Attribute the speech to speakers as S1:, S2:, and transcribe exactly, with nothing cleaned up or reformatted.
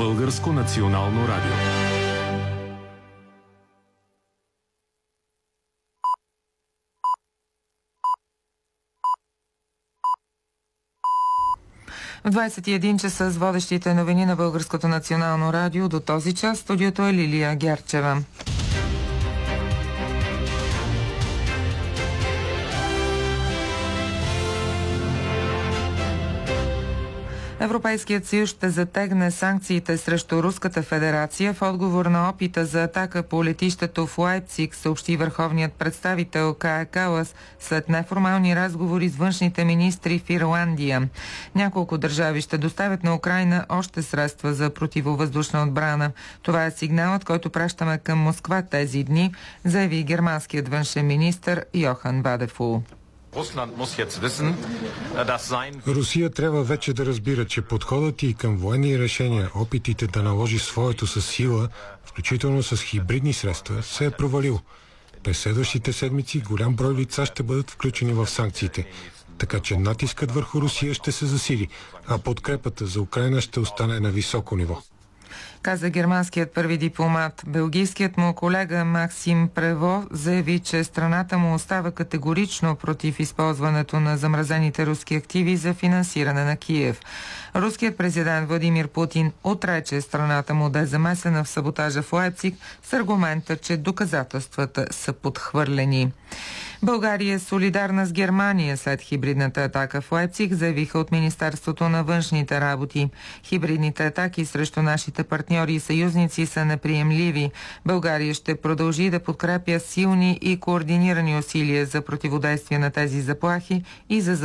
S1: Българско национално радио.
S2: В двадесет и един часа с водещите новини на Българското национално радио до този час студиото е Лилия Герчева. Европейският съюз ще затегне санкциите срещу Руската федерация в отговор на опита за атака по летището в Лайпциг, съобщи върховният представител Кая Калас след неформални разговори с външните министри в Ирландия. Няколко държави ще доставят на Украйна още средства за противовъздушна отбрана. Това е сигналът, който пращаме към Москва тези дни, заяви германският външен министър Йохан Вадефул.
S3: Русия трябва вече да разбира, че подходът и към военни решения, опитите да наложи своето със сила, включително с хибридни средства, се е провалил. През следващите седмици голям брой лица ще бъдат включени в санкциите, така че натискът върху Русия ще се засили, а подкрепата за Украйна ще остане на високо ниво,
S2: каза германският първи дипломат. Белгийският му колега Максим Прево заяви, че страната му остава категорично против използването на замразените руски активи за финансиране на Киев. Руският президент Владимир Путин отрече страната му да е замесена в саботажа в Лайпциг с аргумента, че доказателствата са подхвърлени. България е солидарна с Германия след хибридната атака в Лайпциг, заявиха от Министерството на външните работи. Хибридните атаки срещу нашите партньори и съюзници са неприемливи. България ще продължи да подкрепя силни и координирани усилия за противодействие на тези заплахи и за